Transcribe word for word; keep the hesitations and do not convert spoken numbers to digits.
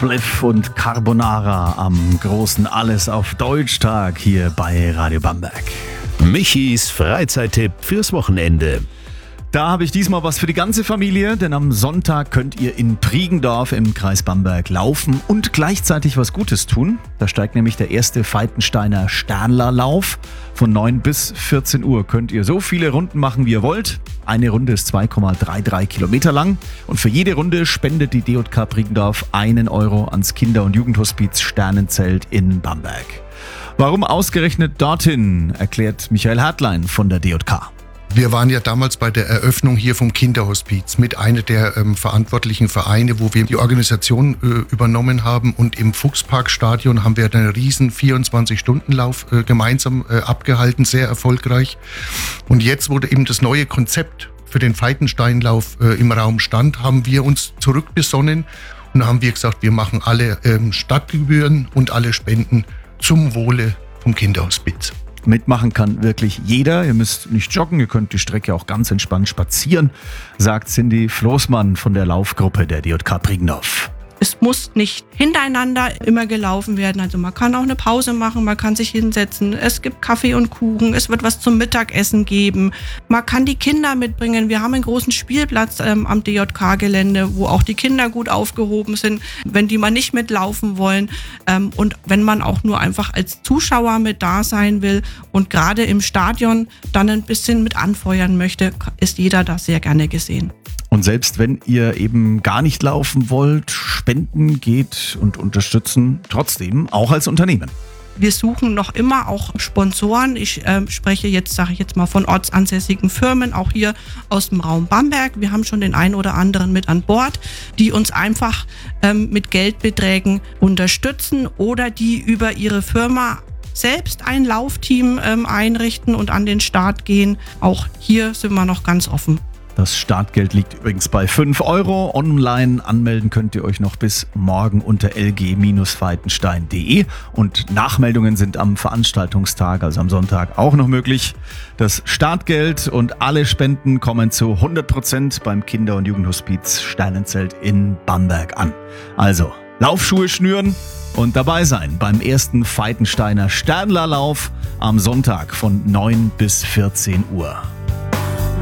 Spliff und Carbonara am großen Alles auf Deutsch-Tag hier bei Radio Bamberg. Michis Freizeittipp fürs Wochenende. Da habe ich diesmal was für die ganze Familie, denn am Sonntag könnt ihr in Priegendorf im Kreis Bamberg laufen und gleichzeitig was Gutes tun. Da steigt nämlich der erste Veitensteiner Sternlerlauf. Von neun bis vierzehn Uhr könnt ihr so viele Runden machen, wie ihr wollt. Eine Runde ist zwei Komma dreiunddreißig Kilometer lang und für jede Runde spendet die D J K Priegendorf einen Euro ans Kinder- und Jugendhospiz Sternenzelt in Bamberg. Warum ausgerechnet dorthin, erklärt Michael Hartlein von der D J K. Wir waren ja damals bei der Eröffnung hier vom Kinderhospiz mit einer der ähm, verantwortlichen Vereine, wo wir die Organisation äh, übernommen haben. Und im Fuchsparkstadion haben wir einen riesen vierundzwanzig-Stunden-Lauf äh, gemeinsam äh, abgehalten, sehr erfolgreich. Und jetzt, wo eben das neue Konzept für den Veitensteinlauf äh, im Raum stand, haben wir uns zurückbesonnen und haben wir gesagt, wir machen alle ähm, Stadtgebühren und alle Spenden zum Wohle vom Kinderhospiz. Mitmachen kann wirklich jeder. Ihr müsst nicht joggen, ihr könnt die Strecke auch ganz entspannt spazieren, sagt Cindy Floßmann von der Laufgruppe der D J K Priegendorf. Es muss nicht hintereinander immer gelaufen werden. Also man kann auch eine Pause machen, man kann sich hinsetzen. Es gibt Kaffee und Kuchen, es wird was zum Mittagessen geben. Man kann die Kinder mitbringen. Wir haben einen großen Spielplatz ähm, am D J K-Gelände, wo auch die Kinder gut aufgehoben sind, wenn die mal nicht mitlaufen wollen. Ähm, und wenn man auch nur einfach als Zuschauer mit da sein will und gerade im Stadion dann ein bisschen mit anfeuern möchte, ist jeder da sehr gerne gesehen. Und selbst wenn ihr eben gar nicht laufen wollt, spenden geht und unterstützen trotzdem auch als Unternehmen. Wir suchen noch immer auch Sponsoren. Ich äh, spreche jetzt, sage ich jetzt mal, von ortsansässigen Firmen, auch hier aus dem Raum Bamberg. Wir haben schon den einen oder anderen mit an Bord, die uns einfach ähm, mit Geldbeträgen unterstützen oder die über ihre Firma selbst ein Laufteam ähm, einrichten und an den Start gehen. Auch hier sind wir noch ganz offen. Das Startgeld liegt übrigens bei fünf Euro. Online anmelden könnt ihr euch noch bis morgen unter l g veitenstein punkt d e und Nachmeldungen sind am Veranstaltungstag, also am Sonntag, auch noch möglich. Das Startgeld und alle Spenden kommen zu hundert Prozent beim Kinder- und Jugendhospiz Sternenzelt in Bamberg an. Also Laufschuhe schnüren und dabei sein beim ersten Veitensteiner Sternlerlauf am Sonntag von neun bis vierzehn Uhr.